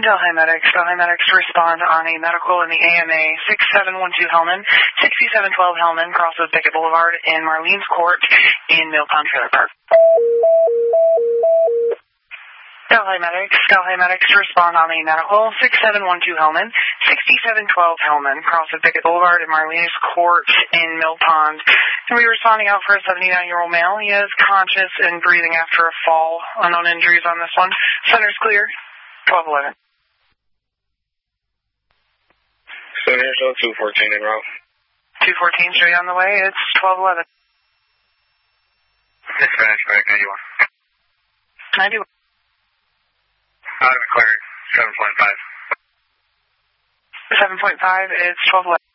Delhi Medics to respond on a medical in the AMA 6712 Hellman, 6712 Hellman, crosses Pickett Boulevard in Marlene's Court in Mill Pond Trailer Park. Delhi Medics to respond on a medical 6712 Hellman, 6712 Hellman, crosses Pickett Boulevard in Marlene's Court in Mill Pond. And we're responding out for a 79-year-old male. He is conscious and breathing after a fall. Unknown injuries on this one. Center's clear. 1211. Center's on 214 en route. 214 straight on the way. It's 1211. Dispatch back 91. 91. I'm cleared. 7.5. 7.5, it's 1211.